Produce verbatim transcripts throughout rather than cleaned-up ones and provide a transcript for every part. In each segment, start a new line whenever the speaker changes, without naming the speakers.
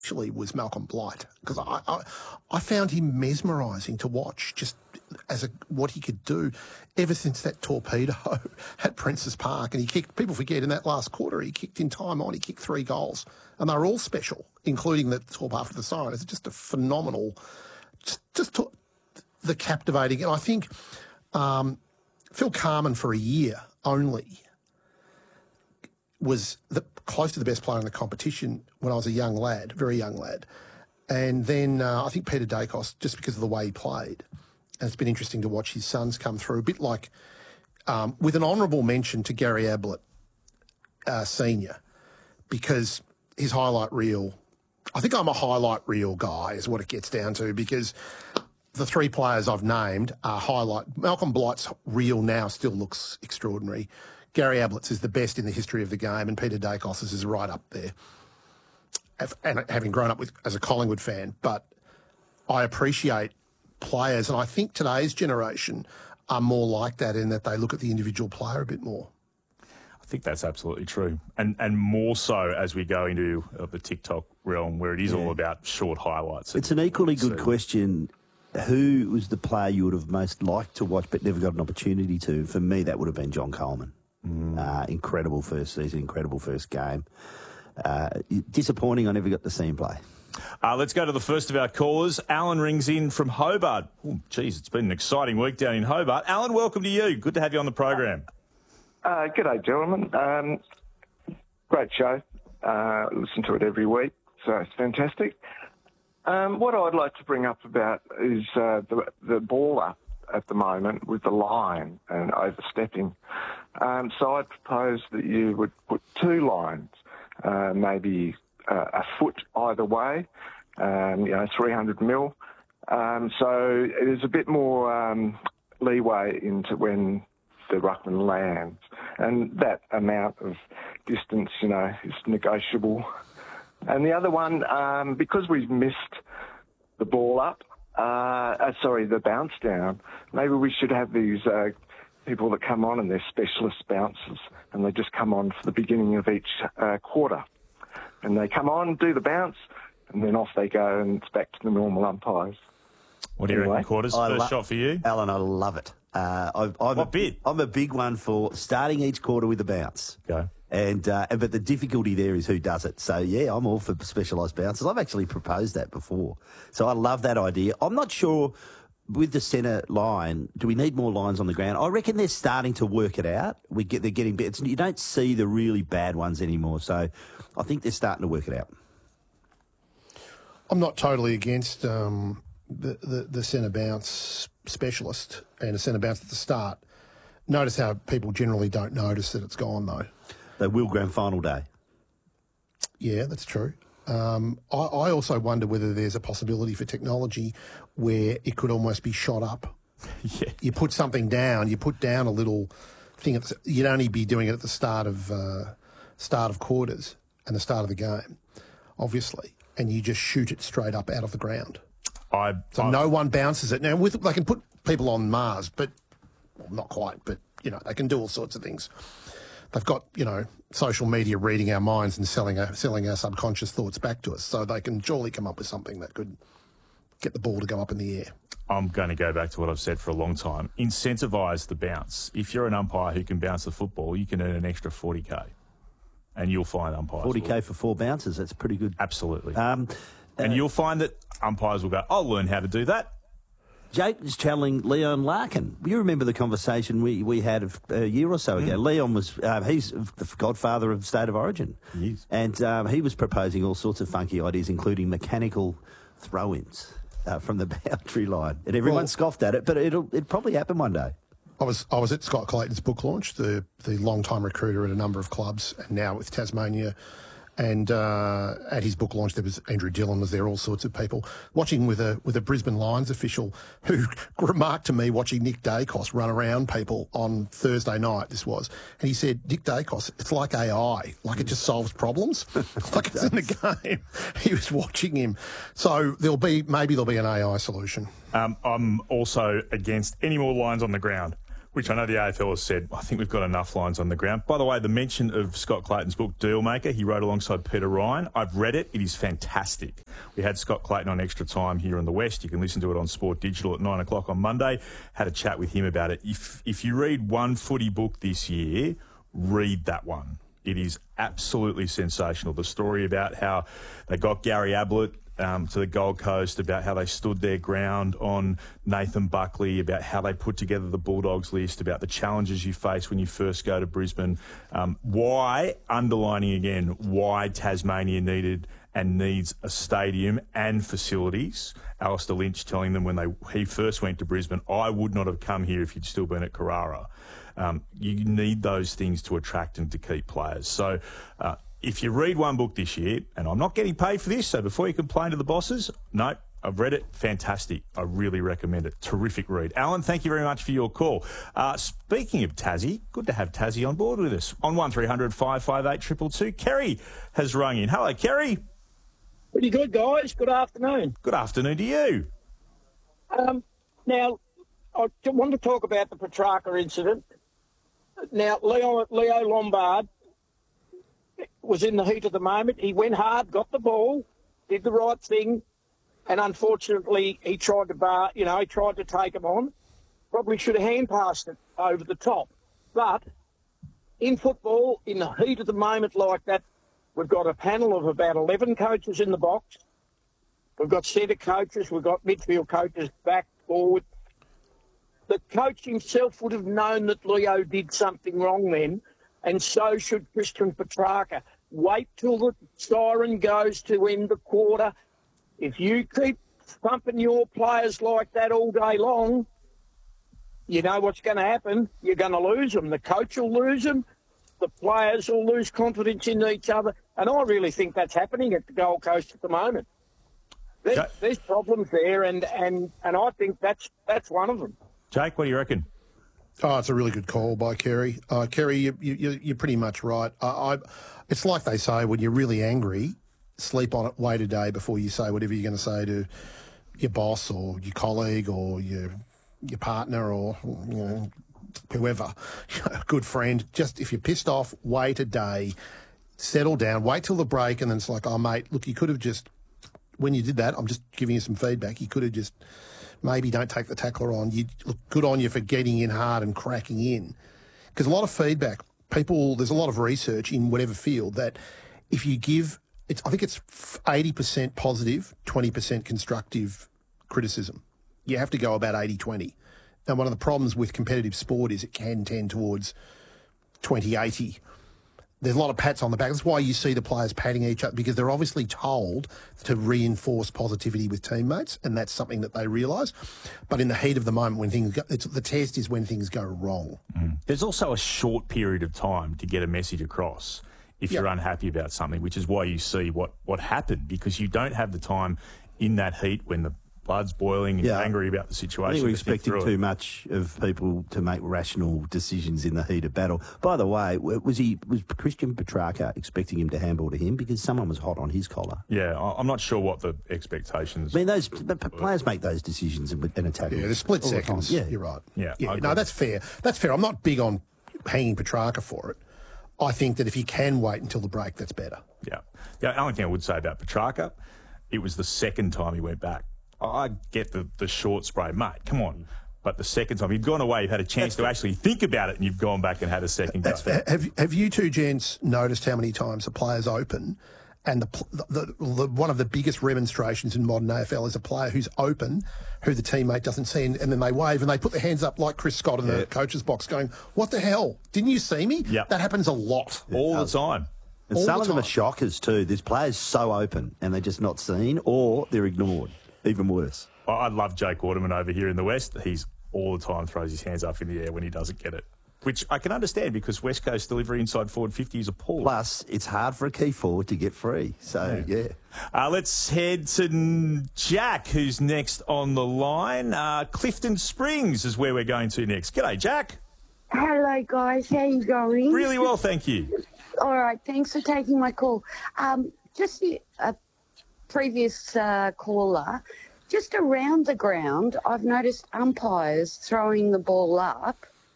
Actually was Malcolm Blight, because I, I I found him mesmerising to watch, just as a what he could do ever since that torpedo at Princes Park. And he kicked, people forget, in that last quarter he kicked in time on, he kicked three goals, and they were all special, including the top half of the siren. It's just a phenomenal, just, just to, the captivating. And I think um, Phil Carman for a year only was the, close to the best player in the competition when I was a young lad, very young lad. And then uh, I think Peter Dacos, just because of the way he played. And it's been interesting to watch his sons come through, a bit like, um, with an honourable mention to Gary Ablett, uh, Senior, because his highlight reel, I think I'm a highlight reel guy is what it gets down to, because the three players I've named are highlight. Malcolm Blight's reel now still looks extraordinary. Gary Ablett's is the best in the history of the game, and Peter Dacos's is right up there. And having grown up with as a Collingwood fan, but I appreciate players, and I think today's generation are more like that in that they look at the individual player a bit more.
I think that's absolutely true, and and more so as we go into uh, the TikTok realm, where it is yeah. all about short highlights.
It's an equally good so. question. Who was the player you would have most liked to watch but never got an opportunity to? For me, that would have been John Coleman. Mm. Uh, incredible first season, incredible first game. Uh, disappointing I never got to see him play.
Uh, let's go to the first of our callers. Alan rings in from Hobart. Oh, geez, it's been an exciting week down in Hobart. Alan, welcome to you. Good to have you on the program.
Uh, g'day, gentlemen. Um, great show. Uh, listen to it every week, so it's fantastic. Um, what I'd like to bring up about is uh, the, the ball up at the moment with the line and overstepping. Um, so I'd propose that you would put two lines, uh, maybe uh, a foot either way, um, you know, three hundred mil. Um, so it is a bit more um, leeway into when the ruckman lands. And that amount of distance, you know, is negotiable. And the other one, um, because we've missed the ball up, uh, uh, sorry, the bounce down, maybe we should have these uh, people that come on and they're specialist bouncers, and they just come on for the beginning of each uh, quarter. And they come on, do the bounce, and then off they go, and it's back to the normal umpires.
What do you
anyway,
reckon, Quarters?
I
First
lo-
shot for you?
Alan, I love it. Uh, I, I'm
what
a,
bit?
I'm a big one for starting each quarter with a bounce.
Go.
And uh, but the difficulty there is who does it. So, yeah, I'm all for specialised bounces. I've actually proposed that before. So I love that idea. I'm not sure with the centre line, do we need more lines on the ground? I reckon they're starting to work it out. We get They're getting better. You don't see the really bad ones anymore. So I think they're starting to work it out.
I'm not totally against um, the, the, the centre bounce specialist and a centre bounce at the start. Notice how people generally don't notice that it's gone, though.
They will grand final day.
Yeah, that's true. Um, I, I also wonder whether there's a possibility for technology where it could almost be shot up.
Yeah.
You put something down, you put down a little thing. At the, you'd only be doing it at the start of uh, start of quarters and the start of the game, obviously, and you just shoot it straight up out of the ground.
I,
so
I,
no one bounces it. Now, with they can put people on Mars, but well, not quite, but, you know, they can do all sorts of things. They've got, you know, social media reading our minds and selling our, selling our subconscious thoughts back to us, so they can surely come up with something that could get the ball to go up in the air.
I'm going to go back to what I've said for a long time. Incentivise the bounce. If you're an umpire who can bounce the football, you can earn an extra forty K, and you'll find umpires
forty K
will.
for four bounces, that's pretty good.
Absolutely.
Um,
and
uh,
you'll find that umpires will go, I'll learn how to do that.
Jake is channeling Leon Larkin. You remember the conversation we, we had a year or so ago. Mm. Leon was, uh, he's the godfather of State of Origin.
He is.
And um, he was proposing all sorts of funky ideas, including mechanical throw-ins uh, from the boundary line. And everyone well, scoffed at it, but it'll it'll probably happen one day.
I was I was at Scott Clayton's book launch, the, the long-time recruiter at a number of clubs, and now with Tasmania. And uh, at his book launch, there was Andrew Dillon was there, all sorts of people. Watching with a with a Brisbane Lions official who remarked to me watching Nick Dacos run around people on Thursday night, this was, and he said, Nick Dacos, it's like A I, like it just solves problems, like it's in the game. He was watching him. So there'll be, maybe there'll be an A I solution.
Um, I'm also against any more lines on the ground. Which I know the A F L has said, I think we've got enough lines on the ground. By the way, the mention of Scott Clayton's book, Dealmaker, he wrote alongside Peter Ryan. I've read it. It is fantastic. We had Scott Clayton on Extra Time here in the West. You can listen to it on Sport Digital at nine o'clock on Monday. Had a chat with him about it. If, if you read one footy book this year, read that one. It is absolutely sensational. The story about how they got Gary Ablett Um, to the Gold Coast, about how they stood their ground on Nathan Buckley, about how they put together the Bulldogs list, about the challenges you face when you first go to Brisbane. Um, why, underlining again, why Tasmania needed and needs a stadium and facilities. Alistair Lynch telling them when they he first went to Brisbane, I would not have come here if you'd still been at Carrara. Um, you need those things to attract and to keep players. So, uh, if you read one book this year, and I'm not getting paid for this, so before you complain to the bosses, no, I've read it. Fantastic. I really recommend it. Terrific read. Alan, thank you very much for your call. Uh, speaking of Tassie, good to have Tassie on board with us. On one three hundred, five five eight, two two two, Kerry has rung in. Hello, Kerry.
Pretty good, guys. Good afternoon.
Good afternoon to you.
Um, now, I want to talk about the Petrarca incident. Now, Leo, Leo Lombard was in the heat of the moment. He went hard, got the ball, did the right thing, and unfortunately he tried to bar, you know, he tried to take him on. Probably should have hand passed it over the top. But in football, in the heat of the moment like that, we've got a panel of about eleven coaches in the box. We've got centre coaches, we've got midfield coaches back, forward. The coach himself would have known that Leo did something wrong then, and so should Christian Petrarca. Wait till the siren goes to end the quarter. If you keep thumping your players like that all day long, you know what's going to happen. You're going to lose them. The coach will lose them. The players will lose confidence in each other. And I really think that's happening at the Gold Coast at the moment. There's,
Jake,
there's problems there, and, and, and I think that's that's one of them.
Jake, what do you reckon?
Oh, it's a really good call by Kerry. Uh, Kerry, you, you, you're pretty much right. I, I, it's like they say, when you're really angry, sleep on it, wait a day before you say whatever you're going to say to your boss or your colleague or your your partner or, you know, whoever, a good friend. Just if you're pissed off, wait a day, settle down, wait till the break, and then it's like, oh, mate, look, you could have just, when you did that, I'm just giving you some feedback, you could have just... Maybe don't take the tackler on. You look good on you for getting in hard and cracking in. Because a lot of feedback, people, there's a lot of research in whatever field that if you give, it's, I think it's eighty percent positive, twenty percent constructive criticism. You have to go about eighty twenty. And one of the problems with competitive sport is it can tend towards twenty eighty. There's a lot of pats on the back. That's why you see the players patting each other, because they're obviously told to reinforce positivity with teammates, and that's something that they realise. But in the heat of the moment, when things go, it's, the test is when things go wrong.
Mm. There's also a short period of time to get a message across if
yep.
you're unhappy about something, which is why you see what, what happened, because you don't have the time in that heat when the blood's boiling and
yeah.
you're angry about the situation.
I think we're
to think
expecting
through
too
it.
much of people to make rational decisions in the heat of battle. By the way, was he was Christian Petrarca expecting him to handball to him because someone was hot on his collar?
Yeah, I- I'm not sure what the expectations.
I mean, those the p- players make those decisions and, and attack.
Yeah, the split
all the
seconds.
time. Yeah,
you're right.
Yeah,
yeah
I
no,
agree.
that's fair. That's fair. I'm not big on hanging Petrarca for it. I think that if you can wait until the break, that's better.
Yeah. The only thing I would say about Petrarca, it was the second time he went back. I get the, the short spray, mate, come on. But the second time, you've gone away, you've had a chance That's to fair. actually think about it, and you've gone back and had a second
That's
go.
fair. Have, have you two gents noticed how many times the players open and the, the, the one of the biggest remonstrations in modern A F L is a player who's open, who the teammate doesn't see, and, and then they wave and they put their hands up like Chris Scott in yeah. the coach's box going, what the hell? Didn't you see me?
Yep.
That happens a lot.
All the time.
And
All
some
the
of them
time.
are shockers too. There's players so open and they're just not seen or they're ignored. Even worse.
I love Jake Waterman over here in the West. He's all the time throws his hands up in the air when he doesn't get it, which I can understand because West Coast delivery inside forward fifty is appalling.
Plus, it's hard for a key forward to get free. So, yeah. yeah.
Uh, let's head to Jack, who's next on the line. Uh, Clifton Springs is where we're going to next. G'day, Jack.
Hello, guys. How you going?
Really well, thank you.
All right. Thanks for taking my call. Um, just a previous uh, caller, just around the ground, I've noticed umpires throwing the ball up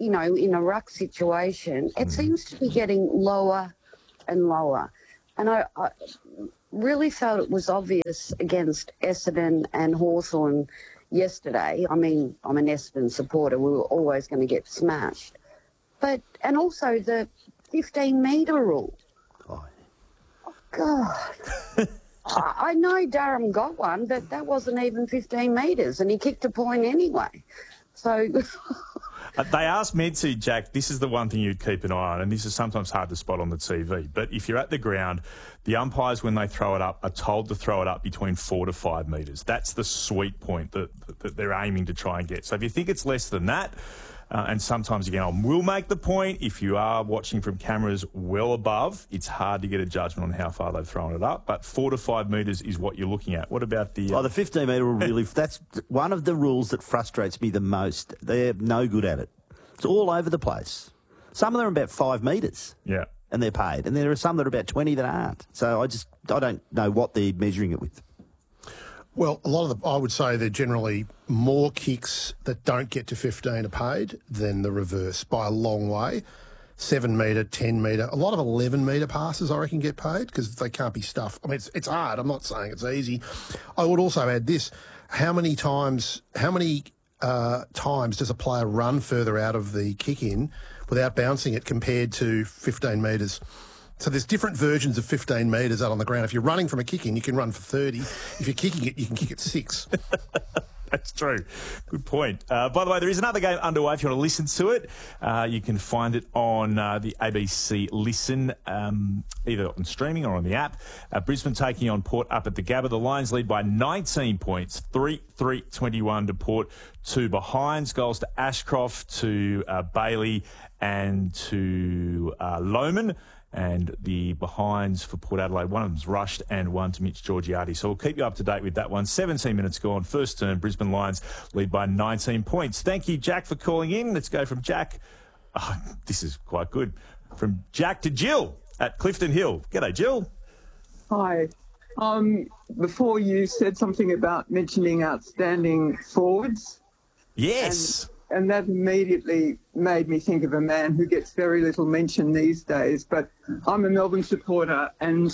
you know, in a ruck situation, it seems to be getting lower and lower. And I, I really felt it was obvious against Essendon and Hawthorn yesterday. I mean, I'm an Essendon supporter. We were always going to get smashed. But, and also the fifteen metre rule.
Oh.
Oh, God. I, I know Durham got one, but that wasn't even fifteen metres, and he kicked a point anyway. So...
Uh, they asked Medsey, Jack, this is the one thing you'd keep an eye on, and this is sometimes hard to spot on the T V, but if you're at the ground, the umpires, when they throw it up, are told to throw it up between four to five metres. That's the sweet point that, that they're aiming to try and get. So if you think it's less than that, uh, and sometimes, again, I will make the point, if you are watching from cameras well above, it's hard to get a judgment on how far they've thrown it up, but four to five metres is what you're looking at. What about the... Uh...
Oh, the fifteen metre rule, really, that's one of the rules that frustrates me the most. They're no good at it. It's all over the place. Some of them are about five metres.
Yeah.
And they're paid. And there are some that are about twenty that aren't. So I just, I don't know what they're measuring it with.
Well, a lot of the, I would say they're generally more kicks that don't get to fifteen are paid than the reverse by a long way. Seven metre, ten metre, a lot of eleven metre passes I reckon get paid because they can't be stuffed. I mean, it's, it's hard. I'm not saying it's easy. I would also add this. How many times, how many uh, times does a player run further out of the kick-in without bouncing it compared to fifteen metres? So there's different versions of fifteen metres out on the ground. If you're running from a kick-in, you can run for thirty. If you're kicking it, you can kick it six.
That's true. Good point. Uh, by the way, there is another game underway. If you want to listen to it, uh, you can find it on uh, the A B C Listen, um, either on streaming or on the app. Uh, Brisbane taking on Port up at the Gabba. The Lions lead by nineteen points, three three twenty-one to Port, two behinds. Goals to Ashcroft, to uh, Bailey and to uh, Lohman. And the behinds for Port Adelaide, one of them's rushed and one to Mitch Georgiades. So we'll keep you up to date with that one. seventeen minutes gone. First term, Brisbane Lions lead by nineteen points. Thank you, Jack, for calling in. Let's go from Jack. Oh, this is quite good. From Jack to Jill at Clifton Hill. G'day, Jill.
Hi. Um, before you said something about mentioning outstanding forwards.
Yes.
And- And that immediately made me think of a man who gets very little mention these days. But I'm a Melbourne supporter, and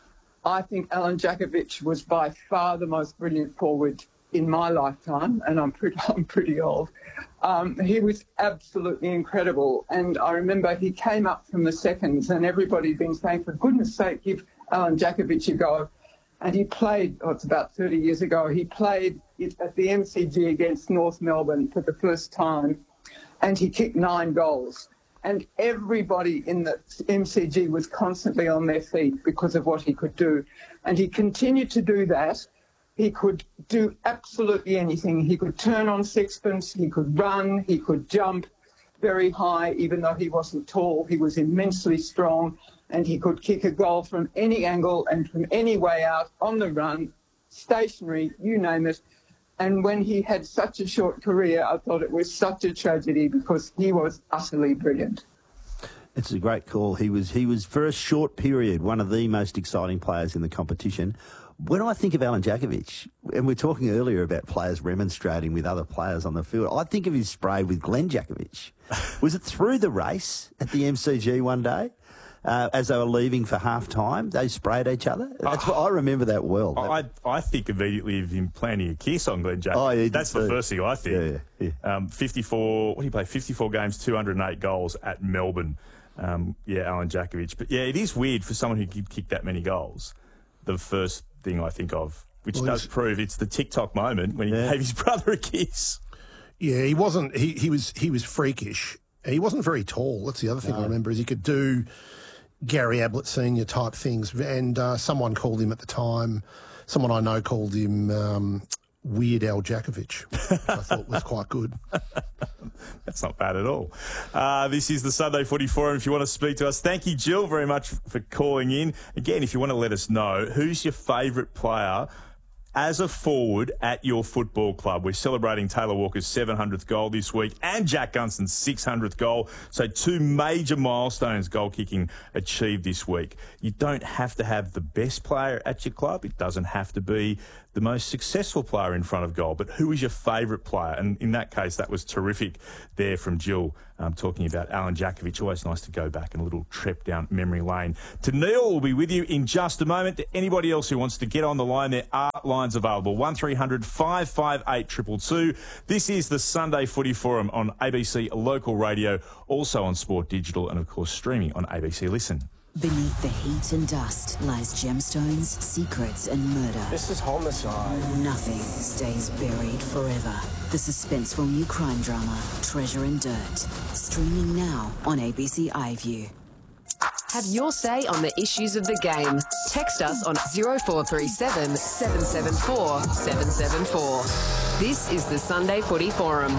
I think Alan Jakovich was by far the most brilliant forward in my lifetime, and I'm pretty, I'm pretty old. Um, he was absolutely incredible. And I remember he came up from the seconds, and everybody'd been saying, for goodness sake, give Alan Jakovich a go. And he played, oh, it's about thirty years ago, he played it at the M C G against North Melbourne for the first time, and he kicked nine goals. And everybody in the M C G was constantly on their feet because of what he could do. And he continued to do that. He could do absolutely anything. He could turn on sixpence, he could run, he could jump very high, even though he wasn't tall. He was immensely strong. And he could kick a goal from any angle and from any way out, on the run, stationary, you name it. And when he had such a short career, I thought it was such a tragedy because he was utterly brilliant.
It's a great call. He was, he was for a short period, one of the most exciting players in the competition. When I think of Alan Jakovich, and we we're talking earlier about players remonstrating with other players on the field, I think of his spray with Glenn Jakovich. Was it through the race at the M C G one day? Uh, as they were leaving for half time, they sprayed each other. That's what, I remember that well.
I, I think immediately of him planting a kiss on Glenn Jack.
Oh, yeah,
that's the
too.
first thing I think.
Yeah, yeah.
Um, fifty-four, what did he play? fifty-four games, two hundred eight goals at Melbourne. Um, yeah, Alan Jakovich. But yeah, it is weird for someone who could kick that many goals. The first thing I think of, which
well,
does prove it's the TikTok moment when he
yeah.
gave his brother a kiss.
Yeah, he wasn't. He, he was he was freakish. He wasn't very tall. That's the other thing no. I remember is he could do Gary Ablett Senior type things, and uh, someone called him at the time. Someone I know called him um, Weird Al Jakovich, which I thought was quite good.
That's not bad at all. Uh, this is the Sunday Footy Forum. If you want to speak to us, thank you, Jill, very much for calling in. Again, if you want to let us know, who's your favourite player as a forward at your football club. We're celebrating Taylor Walker's seven hundredth goal this week and Jack Gunston's six hundredth goal. So two major milestones goal kicking achieved this week. You don't have to have the best player at your club. It doesn't have to be the most successful player in front of goal, but who is your favourite player? And in that case, that was terrific there from Jill, um, talking about Alan Jakovic. Always nice to go back and a little trip down memory lane. To Neil, will be with you in just a moment. To anybody else who wants to get on the line, there are lines available. one three hundred five five eight two two two. This is the Sunday Footy Forum on A B C Local Radio, also on Sport Digital and, of course, streaming on A B C Listen.
Beneath the heat and dust lies gemstones, secrets and murder.
This is homicide.
Nothing stays buried forever. The suspenseful new crime drama, Treasure and Dirt. Streaming now on A B C iView.
Have your say on the issues of the game. Text us on oh four three seven, seven seven four, seven seven four. This is the Sunday Footy Forum.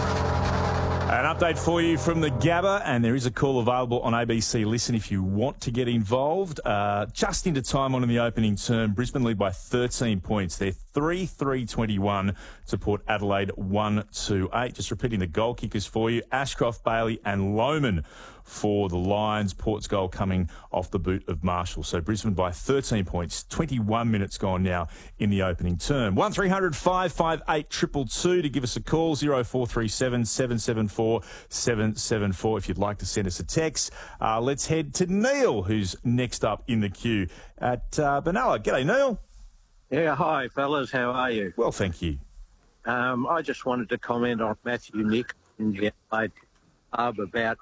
An update for you from the Gabba, and there is a call available on A B C Listen if you want to get involved. Uh, just into time on in the opening term, Brisbane lead by thirteen points. They're three three twenty-one to Port Adelaide one two eight. Just repeating the goal kickers for you, Ashcroft, Bailey and Lohman for the Lions. Port's goal coming off the boot of Marshall. So Brisbane by thirteen points, twenty-one minutes gone now in the opening term. one three hundred five five eight two two two to give us a call, oh four three seven, seven seven four, seven seven four if you'd like to send us a text. Uh, let's head to Neil, who's next up in the queue at uh, Benalla. G'day, Neil.
Yeah, hi, fellas. How are you?
Well, thank you.
Um, I just wanted to comment on Matthew Nick in the Adelaide Club about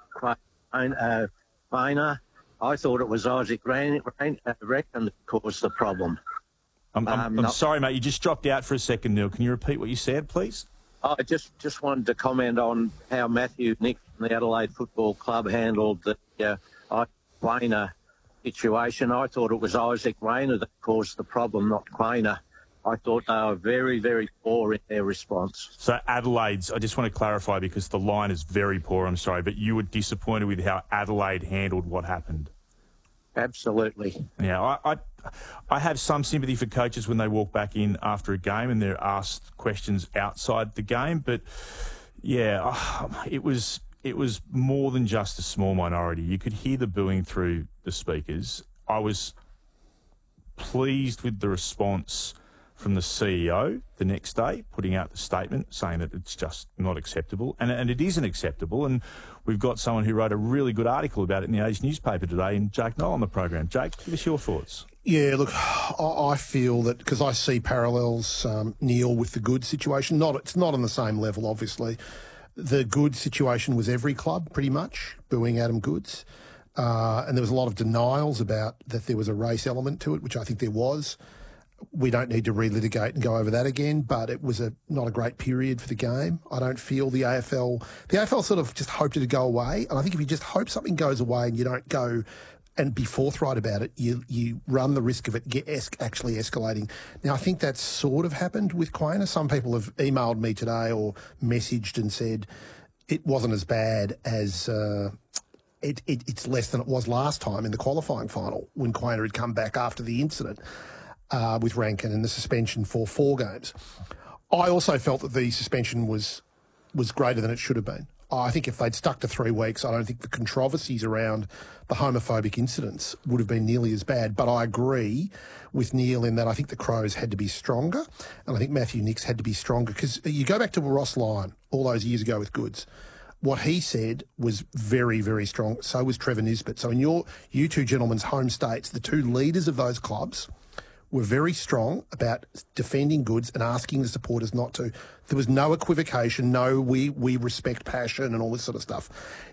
uh, Quainer. I thought it was Isaac Rain, Rain, uh, Reckon that caused the problem.
I'm, I'm,
Um,
I'm
not-
sorry, mate. You just dropped out for a second, Neil. Can you repeat what you said, please?
I just, just wanted to comment on how Matthew Nick from the Adelaide Football Club handled the uh, Isaac Quainer situation. I thought it was Isaac Rayner that caused the problem, not Quainer. I thought they were very, very poor in their response.
So Adelaide's, I just want to clarify because the line is very poor, I'm sorry, but you were disappointed with how Adelaide handled what happened.
Absolutely.
Yeah, I, I, I have some sympathy for coaches when they walk back in after a game and they're asked questions outside the game, but yeah, it was it was more than just a small minority. You could hear the booing through the speakers. I was pleased with the response from the C E O the next day, putting out the statement saying that it's just not acceptable. And, and it isn't acceptable. And we've got someone who wrote a really good article about it in the Age newspaper today, and Jake Noel on the program. Jake, give us your thoughts.
Yeah, look, I I feel that because I see parallels, um, Neil, with the Good situation. Not it's not on the same level, obviously. The Good situation was every club pretty much booing Adam Goods, uh, and there was a lot of denials about that there was a race element to it, which I think there was. We don't need to relitigate and go over that again, but it was a not a great period for the game. I don't feel the A F L... The A F L sort of just hoped it to go away, and I think if you just hope something goes away and you don't go and be forthright about it, you you run the risk of it get es- actually escalating. Now, I think that's sort of happened with Quainer. Some people have emailed me today or messaged and said it wasn't as bad as... Uh, it, it, it's less than it was last time in the qualifying final when Quainer had come back after the incident. Uh, with Rankin and the suspension for four games. I also felt that the suspension was was greater than it should have been. I think if they'd stuck to three weeks, I don't think the controversies around the homophobic incidents would have been nearly as bad. But I agree with Neil in that I think the Crows had to be stronger, and I think Matthew Nicks had to be stronger. Because you go back to Ross Lyon all those years ago with Goods. What he said was very, very strong. So was Trevor Nisbet. So in your you two gentlemen's home states, the two leaders of those clubs were very strong about defending Goods and asking the supporters not to. There was no equivocation, no we we respect passion and all this sort of stuff.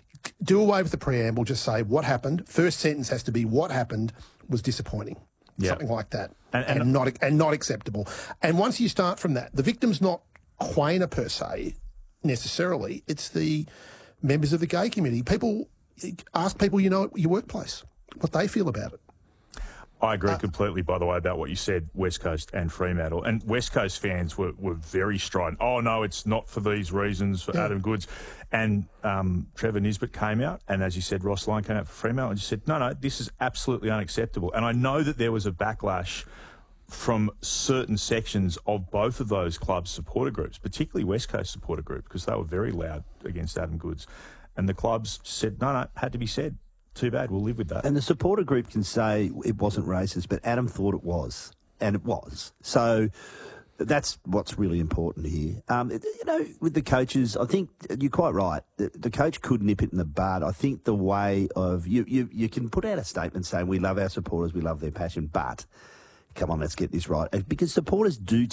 Do away with the preamble, just say what happened. First sentence has to be what happened was disappointing.
Yeah.
Something like that.
And, and,
and not and not acceptable. And once you start from that, the victim's not Quainer per se, necessarily. It's the members of the gay community. People ask people you know at your workplace what they feel about it.
I agree completely, by the way, about what you said, West Coast and Fremantle. And West Coast fans were, were very strident. Oh, no, it's not for these reasons for
Yeah.
Adam Goods. And um, Trevor Nisbet came out, and as you said, Ross Lyon came out for Fremantle and just said, no, no, this is absolutely unacceptable. And I know that there was a backlash from certain sections of both of those clubs' supporter groups, particularly West Coast supporter group, because they were very loud against Adam Goodes. And the clubs said, no, no, it had to be said. Too bad, we'll live with that.
And the supporter group can say it wasn't racist, but Adam thought it was, and it was. So that's what's really important here. Um, you know, with the coaches, I think you're quite right. The, the coach could nip it in the bud. I think the way of, you, you, you can put out a statement saying we love our supporters, we love their passion, but come on, let's get this right. Because supporters do